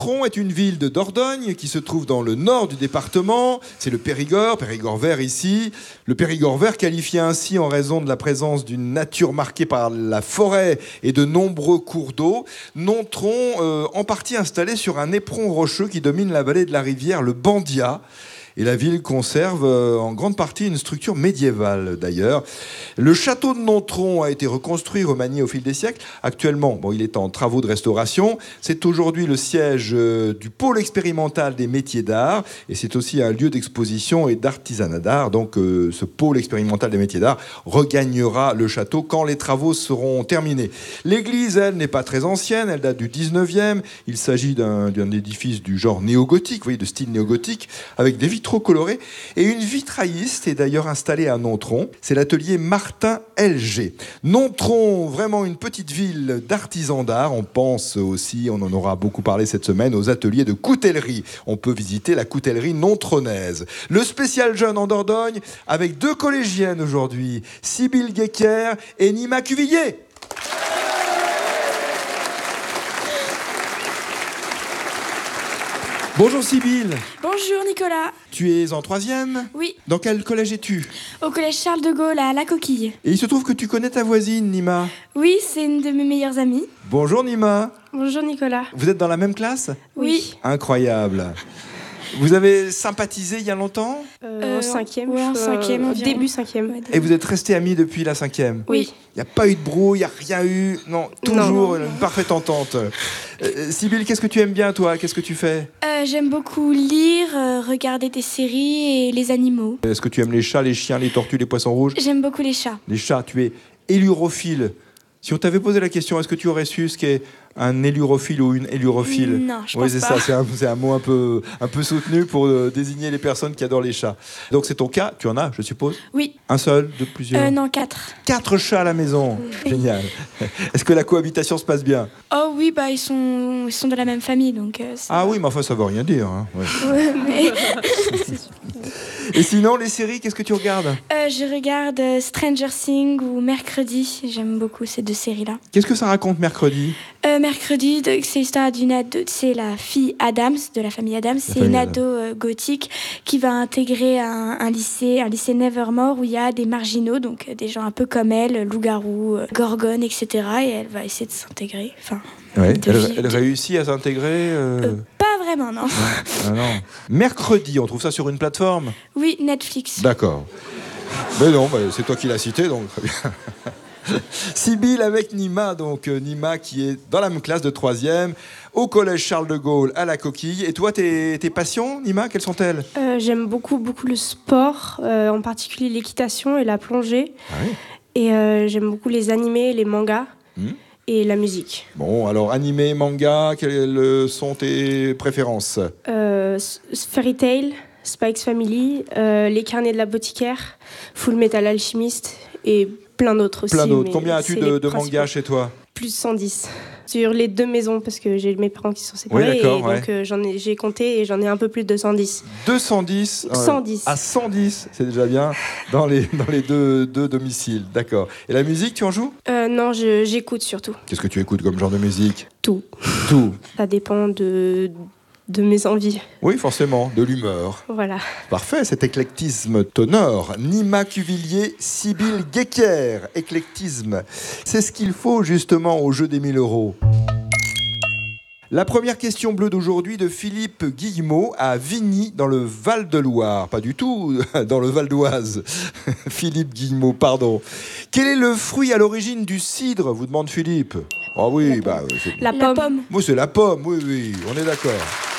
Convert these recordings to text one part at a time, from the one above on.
Nontron est une ville de Dordogne qui se trouve dans le nord du département. C'est le Périgord, Périgord vert ici. Le Périgord vert qualifié ainsi en raison de la présence d'une nature marquée par la forêt et de nombreux cours d'eau. Nontron, en partie installé sur un éperon rocheux qui domine la vallée de la rivière, le Bandia. Et la ville conserve en grande partie une structure médiévale d'ailleurs. Le château de Nontron a été reconstruit, remanié au fil des siècles. Actuellement, il est en travaux de restauration. C'est aujourd'hui le siège du pôle expérimental des métiers d'art. Et c'est aussi un lieu d'exposition et d'artisanat d'art. Donc ce pôle expérimental des métiers d'art regagnera le château quand les travaux seront terminés. L'église, elle, n'est pas très ancienne. Elle date du 19e. Il s'agit d'un édifice du genre néo-gothique, vous voyez, de style néo-gothique, avec des vitraux colorés. Et une vitrailliste est d'ailleurs installée à Nontron. C'est l'atelier Martin LG. Nontron, vraiment une petite ville d'artisans d'art. On pense aussi, on en aura beaucoup parlé cette semaine, aux ateliers de coutellerie. On peut visiter la coutellerie nontronnaise. Le spécial jeune en Dordogne avec 2 collégiennes aujourd'hui, Sybille Guéquière et Nima Cuvillier. Bonjour Sybille. Bonjour Nicolas. Tu es en 3e ? Oui. Dans quel collège es-tu ? Au collège Charles de Gaulle à La Coquille. Et il se trouve que tu connais ta voisine, Nima. Oui, c'est une de mes meilleures amies. Bonjour Nima. Bonjour Nicolas. Vous êtes dans la même classe ? Oui. Incroyable. Vous avez sympathisé il y a longtemps ? En 5e. Ouais, en 5e environ. Début 5e. Ouais, et vous êtes restés amis depuis la 5e ? Oui. Il n'y a pas eu de brouille, il n'y a rien eu ? Non, toujours une parfaite entente. Sybille, qu'est-ce que tu aimes bien, toi ? Qu'est-ce que tu fais ? J'aime beaucoup lire, regarder des séries et les animaux. Est-ce que tu aimes les chats, les chiens, les tortues, les poissons rouges ? J'aime beaucoup les chats. Les chats, tu es élurophile. Si on t'avait posé la question, est-ce que tu aurais su ce qu'est un élurophile ou une élurophile ? Non, je pense pas. Oui, c'est ça, c'est un mot un peu soutenu pour désigner les personnes qui adorent les chats. Donc c'est ton cas, tu en as, je suppose ? Oui. Un seul, de plusieurs ? Non, 4. 4 chats à la maison, génial. Est-ce que la cohabitation se passe bien ? Oh oui, ils sont de la même famille, donc... Ah oui, mais enfin ça veut rien dire. Hein. Ouais. Ouais, mais... Et sinon, les séries, qu'est-ce que tu regardes ? Je regarde Stranger Things ou Mercredi. J'aime beaucoup ces 2 séries-là. Qu'est-ce que ça raconte Mercredi ? Mercredi, c'est l'histoire d'une ado, c'est la fille Adams, de la famille Adams. C'est une ado gothique qui va intégrer un lycée Nevermore où il y a des marginaux, donc des gens un peu comme elle, loups-garous, gorgones, etc. Et elle va essayer de s'intégrer. Ouais. Elle réussit à s'intégrer Pas vraiment, non. Non. Mercredi, on trouve ça sur une plateforme ? Oui, Netflix. D'accord. Mais non, c'est toi qui l'as cité, donc très bien. Sybille avec Nima, donc Nima qui est dans la même classe de 3e, au collège Charles de Gaulle à La Coquille. Et toi, tes passions, Nima, quelles sont-elles ? J'aime beaucoup le sport, en particulier l'équitation et la plongée. Ah oui. Et j'aime beaucoup les animés, les mangas. Et la musique. Bon, alors animé, manga, quelles sont tes préférences ? Fairy Tail, Spikes Family, Les Carnets de l'Apothicaire, Full Metal Alchemist et plein d'autres aussi. Plein d'autres. Combien as-tu de mangas chez toi ? Plus 110. Sur les 2 maisons, parce que j'ai mes parents qui sont séparés. Oui, d'accord, donc j'ai compté et j'en ai un peu plus de 110. 210 110. À 110, c'est déjà bien, dans les deux domiciles. D'accord. Et la musique, tu en joues ? Non, j'écoute surtout. Qu'est-ce que tu écoutes comme genre de musique ? Tout. Ça dépend de mes envies. Oui, forcément, de l'humeur. Voilà. Parfait, cet éclectisme t'honore. Nima Cuvillier, Sybille Guéquière. Éclectisme, c'est ce qu'il faut justement au jeu des 1000 €. La première question bleue d'aujourd'hui de Philippe Guillemot à Vigny dans le Val-de-Loire. Pas du tout dans le Val d'Oise. Philippe Guillemot, pardon. Quel est le fruit à l'origine du cidre, vous demande Philippe ? Oh oui, c'est... La pomme. Oui, c'est la pomme, oui, on est d'accord.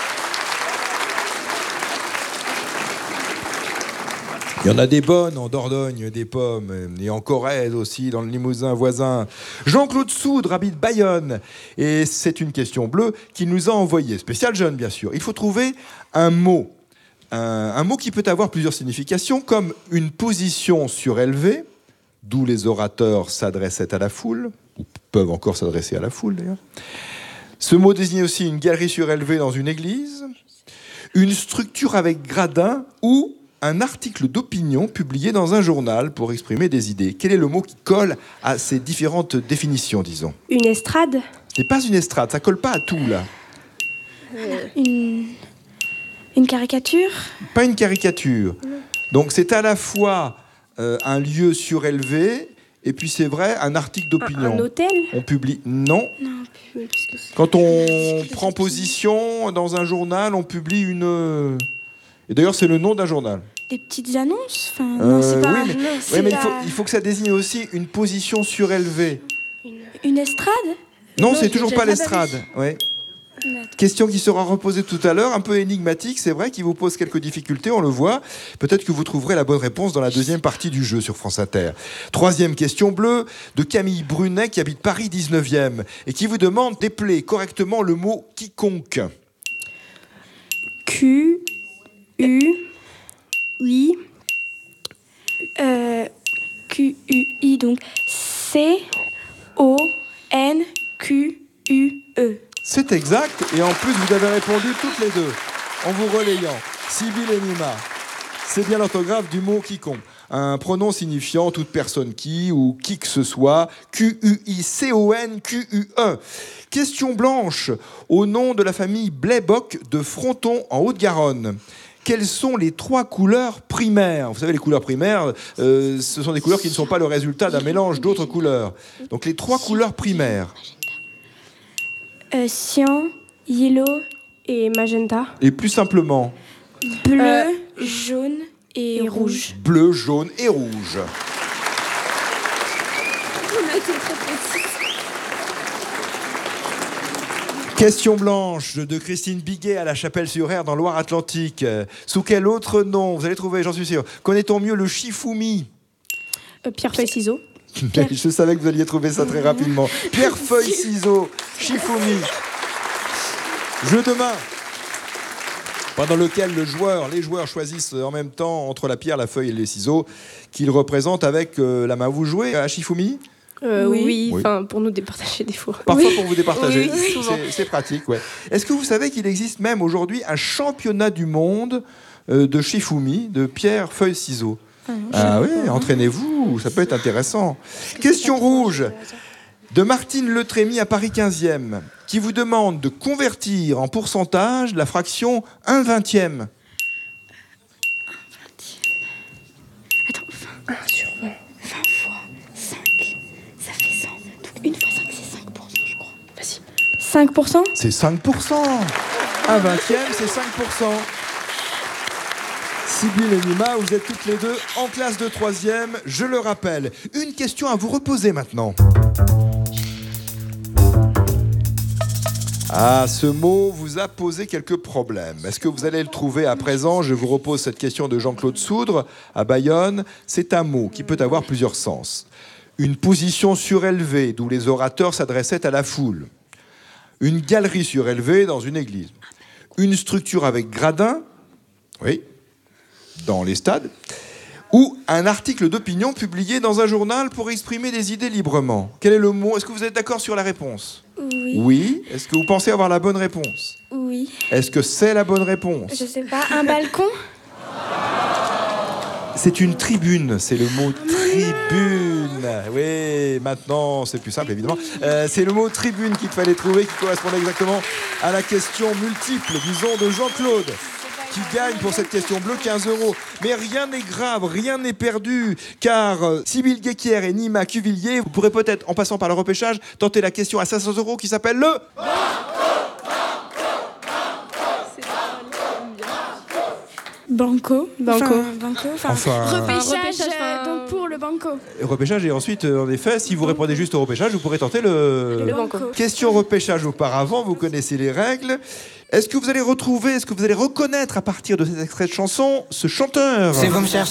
Il y en a des bonnes en Dordogne, des pommes, et en Corrèze aussi, dans le Limousin voisin. Jean-Claude Soudre habite Bayonne, et c'est une question bleue qu'il nous a envoyée, spécial jeune bien sûr. Il faut trouver un mot qui peut avoir plusieurs significations, comme une position surélevée, d'où les orateurs s'adressaient à la foule, ou peuvent encore s'adresser à la foule d'ailleurs. Ce mot désigne aussi une galerie surélevée dans une église, une structure avec gradin ou un article d'opinion publié dans un journal pour exprimer des idées. Quel est le mot qui colle à ces différentes définitions, disons ? Une estrade ? Ce n'est pas une estrade, ça colle pas à tout, là. Une caricature? Pas une caricature. Donc c'est à la fois un lieu surélevé et puis c'est vrai un article d'opinion. Un hôtel? On publie. Non. Quand on prend position dans un journal, on publie une. Et d'ailleurs c'est le nom d'un journal. Des petites annonces? Enfin, non, c'est pas. Oui, mais il faut que ça désigne aussi une position surélevée. Une estrade? Non, c'est toujours pas l'estrade. Ouais. Question qui sera reposée tout à l'heure, un peu énigmatique, c'est vrai, qui vous pose quelques difficultés, on le voit. Peut-être que vous trouverez la bonne réponse dans la deuxième partie du jeu sur France Inter. Troisième question bleue de Camille Brunet qui habite Paris 19e et qui vous demande d'épeler correctement le mot quiconque. Q-U-I. Q-U-I, donc C-O-N-Q-U-E. C'est exact, et en plus vous avez répondu toutes les deux, en vous relayant. Sibylle et Nima, c'est bien l'orthographe du mot quiconque. Un pronom signifiant toute personne qui ou qui que ce soit, Q-U-I-C-O-N-Q-U-E. Question blanche, au nom de la famille Blaybock de Fronton en Haute-Garonne. Quelles sont les 3 couleurs primaires? Vous savez, les couleurs primaires, ce sont des couleurs qui ne sont pas le résultat d'un mélange d'autres couleurs. Donc les 3 couleurs primaires. Cyan, yellow Et magenta. Et plus simplement, bleu, jaune et rouge. bleu, jaune et rouge. Question blanche de Christine Biguet à la Chapelle-sur-Ère dans Loire-Atlantique. Sous quel autre nom, vous allez trouver, j'en suis sûr, connaît-on mieux le Shifumi? Pierre, feuille, ciseaux. Je savais que vous alliez trouver ça très rapidement. Pierre, feuille, ciseaux, Shifumi. Jeu de main, pendant lequel les joueurs choisissent en même temps entre la pierre, la feuille et les ciseaux qu'ils représentent avec la main. Vous jouez à Shifumi? Oui. Enfin, pour nous départager des fois. Parfois pour vous départager. Oui, souvent. C'est pratique, ouais. Est-ce que vous savez qu'il existe même aujourd'hui un championnat du monde de Shifumi, de pierre, feuille, ciseaux? Ah oui, entraînez-vous, ça peut être intéressant. Question rouge de Martine Letrémy à Paris 15e, qui vous demande de convertir en pourcentage la fraction 1/20e. Attends, 1 sur 20. 20 fois 5, ça fait 100. Donc 1 fois 5, c'est 5%, je crois. Vas-y. 5%? C'est 5%. 1/20e, c'est 5%. Sibylle et Nima, vous êtes toutes les deux en classe de 3e, je le rappelle. Une question à vous reposer maintenant. Ah, ce mot vous a posé quelques problèmes. Est-ce que vous allez le trouver à présent? Je vous repose cette question de Jean-Claude Soudre à Bayonne. C'est un mot qui peut avoir plusieurs sens. Une position surélevée, d'où les orateurs s'adressaient à la foule. Une galerie surélevée dans une église. Une structure avec gradin, oui, dans les stades, ou un article d'opinion publié dans un journal pour exprimer des idées librement. Quel est le mot? Est-ce que vous êtes d'accord sur la réponse? Oui. Oui. Est-ce que vous pensez avoir la bonne réponse? Oui. Est-ce que c'est la bonne réponse? Je sais pas, un balcon? C'est une tribune, c'est le mot tribune. Oui, maintenant c'est plus simple évidemment. C'est le mot tribune qu'il fallait trouver, qui correspondait exactement à la question multiple, disons, de Jean-Claude, qui gagne pour cette question bleue 15 €. Mais rien n'est grave, rien n'est perdu, car Sibylle Guéquière et Nima Cuvillier, vous pourrez peut-être, en passant par le repêchage, tenter la question à 500 € qui s'appelle le... Banco. Enfin, Repêchage, donc pour le banco. repêchage, et ensuite, en effet, si vous répondez juste au repêchage, vous pourrez tenter le banco. Question repêchage auparavant, vous connaissez les règles. Est-ce que vous allez reconnaître à partir de cet extrait de chanson ce chanteur? Si vous me cherchez